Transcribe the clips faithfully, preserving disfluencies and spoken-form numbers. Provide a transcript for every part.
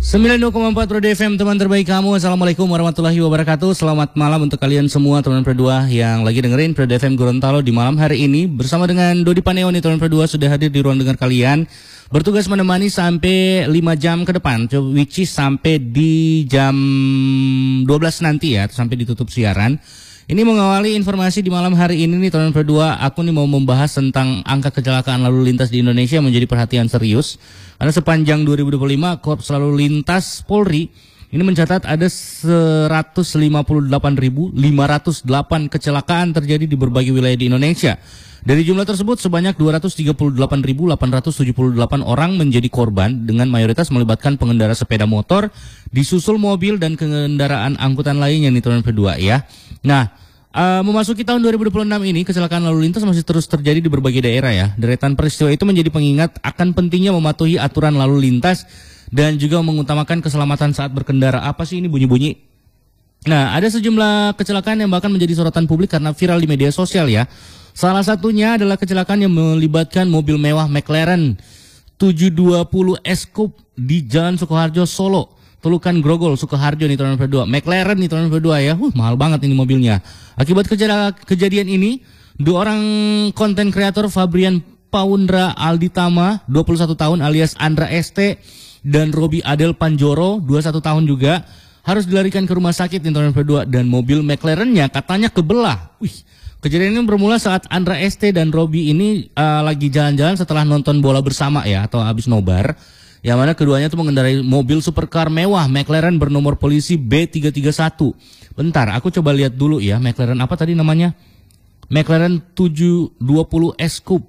sembilan puluh dua koma empat Pro D F M, teman terbaik kamu. Assalamualaikum warahmatullahi wabarakatuh. Selamat malam untuk kalian semua teman Pro dua yang lagi dengerin Pro D F M Gorontalo di malam hari ini. Bersama dengan Dodi Paneo nih teman Pro dua sudah hadir di ruang dengar kalian. Bertugas menemani sampai lima jam ke depan, which is sampai di jam dua belas nanti ya, sampai ditutup siaran. Ini mengawali informasi di malam hari ini nih teman Pro dua, aku nih mau membahas tentang angka kecelakaan lalu lintas di Indonesia yang menjadi perhatian serius. Karena sepanjang dua ribu dua puluh lima, Korps Lalu Lintas Polri ini mencatat ada seratus lima puluh delapan ribu lima ratus delapan kecelakaan terjadi di berbagai wilayah di Indonesia. Dari jumlah tersebut sebanyak dua ratus tiga puluh delapan ribu delapan ratus tujuh puluh delapan orang menjadi korban dengan mayoritas melibatkan pengendara sepeda motor, disusul mobil dan kendaraan angkutan lainnya nih teman Pro dua ya. Nah, Uh, memasuki tahun dua ribu dua puluh enam ini, kecelakaan lalu lintas masih terus terjadi di berbagai daerah ya. Deretan peristiwa itu menjadi pengingat akan pentingnya mematuhi aturan lalu lintas dan juga mengutamakan keselamatan saat berkendara. Apa sih ini bunyi-bunyi? Nah, ada sejumlah kecelakaan yang bahkan menjadi sorotan publik karena viral di media sosial ya. Salah satunya adalah kecelakaan yang melibatkan mobil mewah McLaren tujuh dua nol S-Coupe di Jalan Sukoharjo, Solo. Telukan Grogol, Sukoharjo nih teman Pro dua. McLaren nih teman Pro dua ya. Uh, mahal banget ini mobilnya. Akibat kejadian ini, dua orang konten kreator Fabrian Paundra Alditama, dua puluh satu tahun alias Andra S T, dan Robi Adel Panjoro, dua puluh satu tahun juga, harus dilarikan ke rumah sakit nih teman Pro dua, dan mobil McLarennya katanya kebelah. Wih, kejadian ini bermula saat Andra S T dan Robi ini uh, lagi jalan-jalan setelah nonton bola bersama ya, atau habis nobar. Yang mana keduanya itu mengendarai mobil supercar mewah McLaren bernomor polisi B tiga tiga satu. Bentar, aku coba lihat dulu ya, McLaren apa tadi namanya? McLaren tujuh dua nol S-Coupe.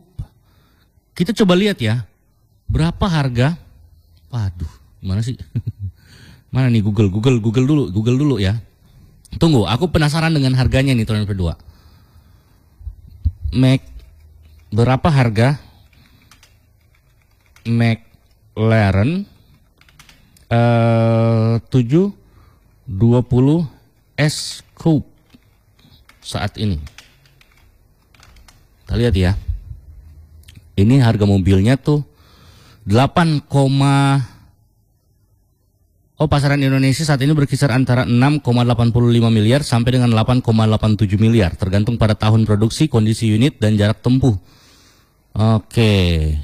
Kita coba lihat ya, berapa harga? Waduh, gimana sih? Mana nih Google, Google, Google dulu, Google dulu ya. Tunggu, aku penasaran dengan harganya nih teman berdua. Mac, berapa harga Mac McLaren uh, tujuh dua nol S-Coupe saat ini. Kita lihat ya. Ini harga mobilnya tuh delapan, oh pasaran Indonesia saat ini berkisar antara enam koma delapan lima miliar sampai dengan delapan koma delapan tujuh miliar tergantung pada tahun produksi, kondisi unit dan jarak tempuh. Oke.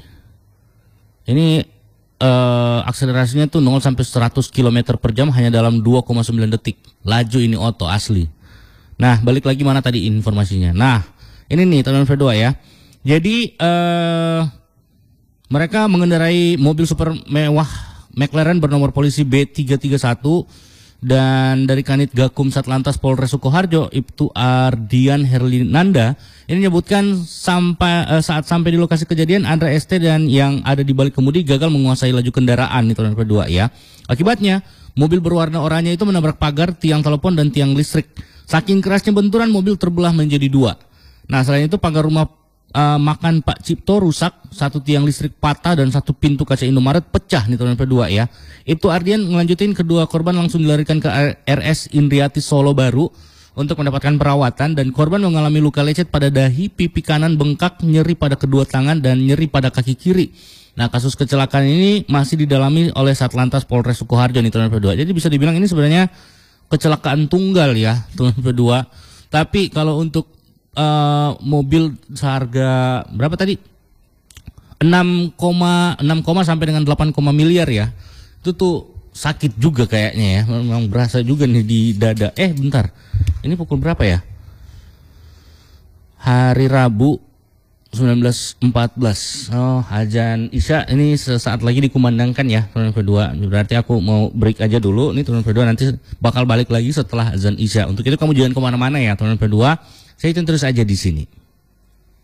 Ini Uh, akselerasinya tuh nol sampai seratus kilometer per jam hanya dalam dua koma sembilan detik. Laju ini oto asli. Nah, balik lagi mana tadi informasinya. Nah, ini nih teman Pro dua ya. Jadi uh, mereka mengendarai mobil super mewah McLaren bernomor polisi B tiga tiga satu, dan dari Kanit Gakum Satlantas Polres Sukoharjo, Ibtu Ardian Herlinanda ini menyebutkan sampai uh, saat sampai di lokasi kejadian, Andra S T dan yang ada di balik kemudi gagal menguasai laju kendaraan nih teman kedua ya. Akibatnya mobil berwarna oranye itu menabrak pagar, tiang telepon dan tiang listrik. Saking kerasnya benturan, mobil terbelah menjadi dua. Nah, selain itu pagar rumah uh, makan Pak Cipto rusak, satu tiang listrik patah dan satu pintu kaca Indomaret pecah nih teman kedua ya. Ibtu Ardian melanjutin kedua korban langsung dilarikan ke R S Indriati Solo Baru untuk mendapatkan perawatan, dan korban mengalami luka lecet pada dahi, pipi kanan bengkak, nyeri pada kedua tangan dan nyeri pada kaki kiri. Nah, kasus kecelakaan ini masih didalami oleh Satlantas Polres Sukoharjo nih teman kedua. Jadi bisa dibilang ini sebenarnya kecelakaan tunggal ya teman kedua. Tapi kalau untuk uh, mobil seharga berapa tadi? enam koma enam sampai dengan delapan miliar ya. Itu tuh sakit juga kayaknya ya. Memang berasa juga nih di dada. Eh bentar, ini pukul berapa ya? Hari Rabu sembilan belas empat belas. Oh, azan Isya ini sesaat lagi dikumandangkan ya teman kedua. Berarti aku mau break aja dulu nih teman kedua. Nanti bakal balik lagi setelah azan Isya. Untuk itu kamu jangan kemana-mana ya teman kedua. Saya terus aja di sini.